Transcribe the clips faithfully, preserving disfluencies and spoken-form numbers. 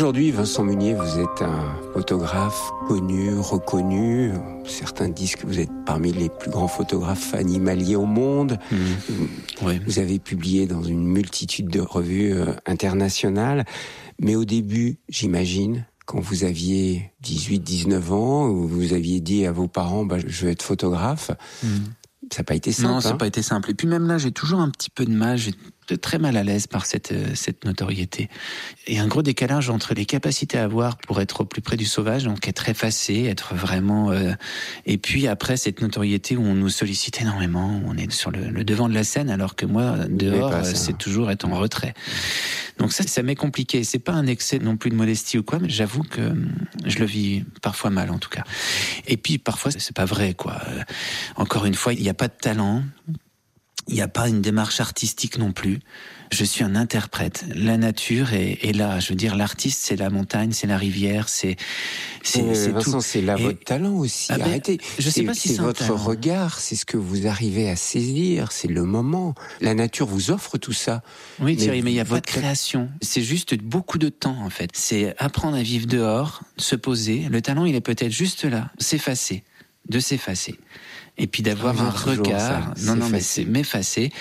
Aujourd'hui, Vincent Munier, vous êtes un photographe connu, reconnu. Certains disent que vous êtes parmi les plus grands photographes animaliers au monde. Mmh. Oui. Vous avez publié dans une multitude de revues euh, internationales. Mais au début, j'imagine, quand vous aviez dix-huit dix-neuf ans, vous aviez dit à vos parents, bah, je veux être photographe. Mmh. Ça n'a pas été simple. Non, ça n'a hein pas été simple. Et puis même là, j'ai toujours un petit peu de mal, j'ai très mal à l'aise par cette, euh, cette notoriété. Et un gros décalage entre les capacités à avoir pour être au plus près du sauvage, donc être effacé, être vraiment... Euh, et puis après, cette notoriété où on nous sollicite énormément, où on est sur le, le devant de la scène, alors que moi, dehors, euh, c'est toujours être en retrait. Donc ça, ça m'est compliqué. C'est pas un excès non plus de modestie ou quoi, mais j'avoue que euh, je le vis parfois mal, en tout cas. Et puis parfois, c'est pas vrai, quoi. Euh, encore une fois, il n'y a pas de talent. Il n'y a pas une démarche artistique non plus. Je suis un interprète. La nature est, est là. Je veux dire, l'artiste, c'est la montagne, c'est la rivière, c'est c'est, euh, c'est Vincent, tout. c'est là Et... votre talent aussi. Ah ben, Arrêtez. Je sais c'est, pas si c'est c'est votre un talent. regard, c'est ce que vous arrivez à saisir, c'est le moment. La nature vous offre tout ça. Oui, Thierry, mais il n'y a votre... pas de création. C'est juste beaucoup de temps, en fait. C'est apprendre à vivre dehors, se poser. Le talent, il est peut-être juste là, s'effacer, de s'effacer. Et puis d'avoir un regard. Non, non, mais c'est m'effacer.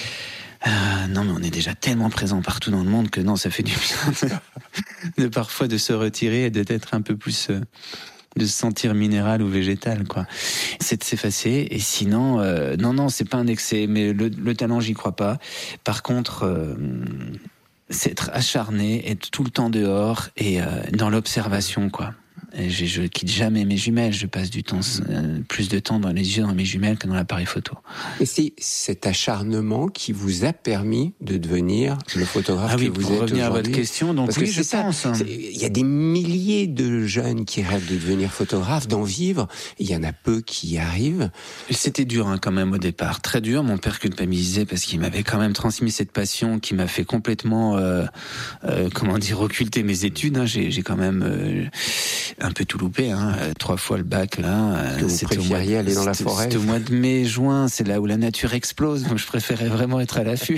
Euh, non, mais on est déjà tellement présent partout dans le monde que non, ça fait du bien de, de parfois de se retirer et d'être un peu plus, euh, de se sentir minéral ou végétal, quoi. C'est de s'effacer. Et sinon, euh, non, non, c'est pas un excès. Mais le, le talent, j'y crois pas. Par contre, euh, c'est être acharné, être tout le temps dehors et euh, dans l'observation, quoi. Je, je quitte jamais mes jumelles, je passe du temps, euh, plus de temps dans les yeux dans mes jumelles que dans l'appareil photo. Et c'est cet acharnement qui vous a permis de devenir le photographe ah oui, que vous êtes aujourd'hui. Pour revenir à votre question, donc Parce oui, que je c'est pense. Ça. Il y a des milliers de jeunes qui rêvent de devenir photographe, d'en vivre. Il y en a peu qui y arrivent. C'était dur hein, quand même au départ, très dur. Mon père culpabilisait parce qu'il m'avait quand même transmis cette passion qui m'a fait complètement, euh, euh, comment dire, occulter mes études. Hein. J'ai, j'ai quand même euh, un peu tout loupé, hein. Trois fois le bac là. Que vous c'était préfériez au mois, aller dans la forêt. C'était au mois de mai, juin, c'est là où la nature explose. Donc je préférais vraiment être à l'affût.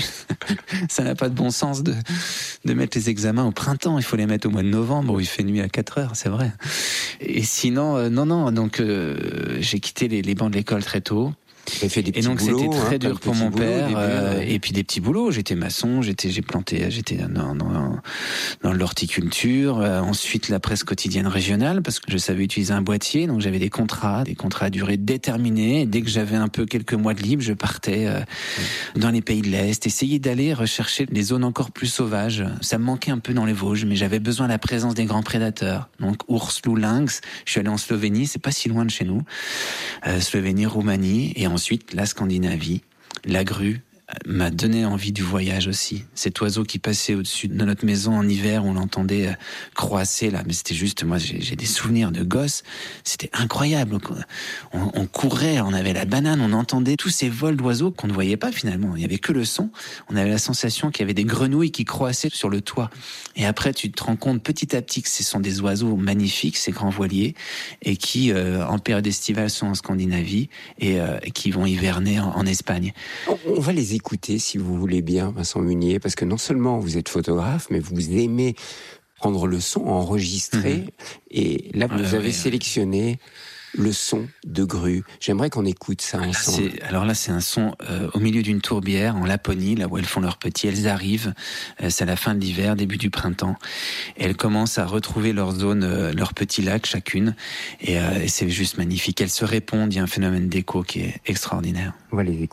Ça n'a pas de bon sens de de mettre les examens au printemps. Il faut les mettre au mois de novembre où il fait nuit à quatre heures, c'est vrai. Et sinon, euh, non, non. Donc euh, j'ai quitté les, les bancs de l'école très tôt. Fait des et donc boulots, c'était très hein, dur pour mon boulots, père début, euh, ouais. Et puis des petits boulots. J'étais maçon, j'étais j'ai planté, j'étais dans dans, dans l'horticulture. Euh, ensuite la presse quotidienne régionale parce que je savais utiliser un boîtier, donc j'avais des contrats, des contrats à durée déterminée. Et dès que j'avais un peu quelques mois de libre, je partais euh, mmh. dans les pays de l'Est, essayer d'aller rechercher les zones encore plus sauvages. Ça me manquait un peu dans les Vosges, mais j'avais besoin de la présence des grands prédateurs. Donc ours, loup, lynx. Je suis allé en Slovénie, c'est pas si loin de chez nous. Euh, Slovénie, Roumanie, et ensuite la Scandinavie. Scandinavie, la grue m'a donné envie du voyage aussi. Cet oiseau qui passait au-dessus de notre maison en hiver, on l'entendait croasser là, mais c'était juste, moi j'ai, j'ai des souvenirs de gosse, c'était incroyable. On, on courait, on avait la banane, on entendait tous ces vols d'oiseaux qu'on ne voyait pas finalement. Il n'y avait que le son. On avait la sensation qu'il y avait des grenouilles qui croassaient sur le toit. Et après, tu te rends compte petit à petit que ce sont des oiseaux magnifiques, ces grands voiliers, et qui, euh, en période estivale, sont en Scandinavie et euh, qui vont hiverner en, en Espagne. On, on va les écouter, si vous voulez bien, Vincent Munier, parce que non seulement vous êtes photographe, mais vous aimez prendre le son, enregistrer, mmh. et là, vous ouais, avez ouais, sélectionné ouais. le son de grue. J'aimerais qu'on écoute ça là, ensemble. C'est, alors là, c'est un son euh, au milieu d'une tourbière, en Laponie, là où elles font leurs petits. Elles arrivent, euh, c'est à la fin de l'hiver, début du printemps. Et elles commencent à retrouver leur zone, euh, leur petit lac chacune. Et, euh, et c'est juste magnifique. Elles se répondent, il y a un phénomène d'écho qui est extraordinaire. On va les écouter.